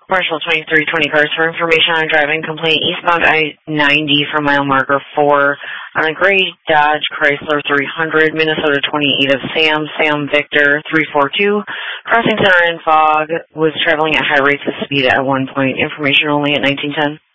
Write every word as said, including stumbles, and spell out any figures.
Marshall twenty-three twenty cars for information on driving complaint eastbound I ninety from mile marker four on a gray Dodge Chrysler three hundred, Minnesota twenty-eight of Sam, Sam Victor three four two, crossing center in fog, was traveling at high rates of speed at one point. Information only at nineteen ten.